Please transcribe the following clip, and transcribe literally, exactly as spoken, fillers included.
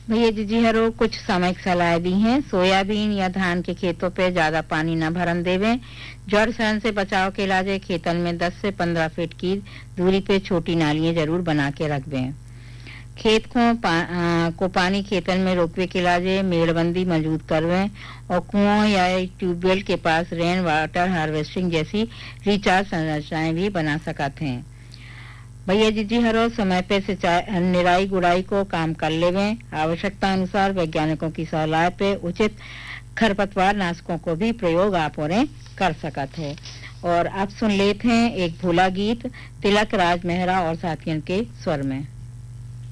भैया जी हरो कुछ सामयिक सलाह दी हैं। सोयाबीन या धान के खेतों पे ज्यादा पानी न भरन देवें। जड़ सड़न से बचाव के इलाजे खेतन में दस से पंद्रह फीट की दूरी पे छोटी नालियां जरूर बना के रख दें। खेत को, पा, आ, को पानी खेतन में रोकवे के इलाजे मेड़बंदी मौजूद करवें और कुओं या ट्यूबवेल के पास रेन वाटर हार्वेस्टिंग जैसी रिचार्ज संरचनाएं भी बना सकते हैं। भैया जी हरो समय पे सिंचाई निराई गुड़ाई को काम कर लेवें। आवश्यकता अनुसार वैज्ञानिकों की सलाह पे उचित खरपतवार नाशकों को भी प्रयोग आप और कर सकते हैं। और अब सुन लेते हैं एक भोला गीत तिलक राज मेहरा और साथियों के स्वर में।